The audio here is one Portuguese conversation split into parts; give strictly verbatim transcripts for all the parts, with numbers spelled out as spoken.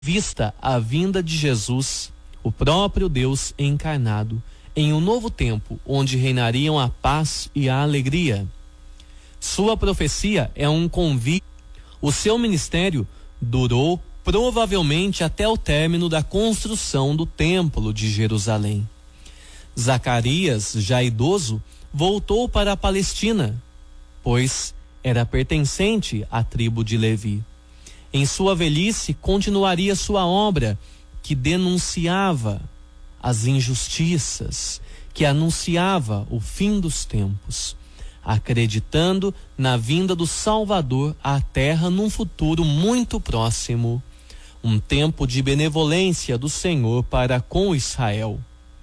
vista a vinda de Jesus, o próprio Deus encarnado, em um novo tempo, onde reinariam a paz e a alegria. Sua profecia é um convite. O seu ministério durou provavelmente até o término da construção do Templo de Jerusalém. Zacarias, já idoso, voltou para a Palestina, pois era pertencente à tribo de Levi. Em sua velhice, continuaria sua obra, que denunciava as injustiças, que anunciava o fim dos tempos, acreditando na vinda do Salvador à terra num futuro muito próximo, um tempo de benevolência do Senhor para com Israel.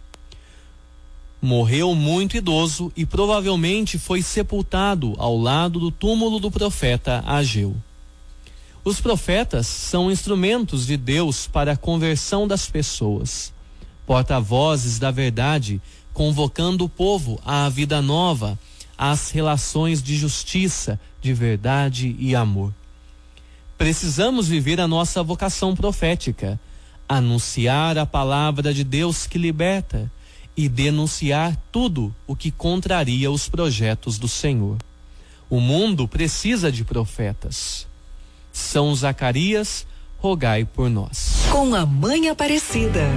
Morreu muito idoso e provavelmente foi sepultado ao lado do túmulo do profeta Ageu. Os profetas são instrumentos de Deus para a conversão das pessoas, porta-vozes da verdade, convocando o povo à vida nova, às relações de justiça, de verdade e amor. Precisamos viver a nossa vocação profética, anunciar a palavra de Deus que liberta e denunciar tudo o que contraria os projetos do Senhor. O mundo precisa de profetas. São Zacarias, rogai por nós. Com a Mãe Aparecida.